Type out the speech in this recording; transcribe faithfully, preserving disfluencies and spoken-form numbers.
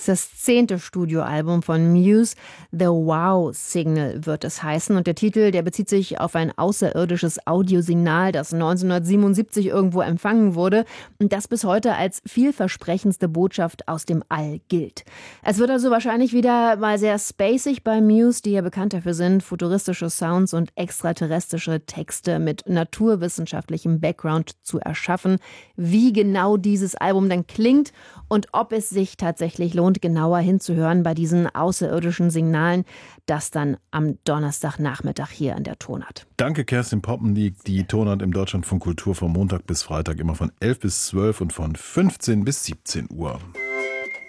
ist das zehnte Studioalbum von Muse. The Wow Signal wird es heißen. Und der Titel, der bezieht sich auf ein außerirdisches Audiosignal, das neunzehnhundertsiebenundsiebzig irgendwo empfangen wurde und das bis heute als vielversprechendste Botschaft aus dem All gilt. Es wird also wahrscheinlich wieder mal sehr spacig bei Muse, die ja bekannt dafür sind, futuristische Sounds und extraterrestrische Texte mit naturwissenschaftlichem Background zu erschaffen. Wie genau dieses Album dann klingt und ob es sich tatsächlich lohnt, genauer hinzuhören bei diesen außerirdischen Signalen, das dann am Donnerstagnachmittag hier an der Tonart. Danke, Kerstin Poppendiek. Die Tonart im Deutschlandfunk Kultur von Montag bis Freitag immer von elf bis zwölf und von fünfzehn bis siebzehn Uhr.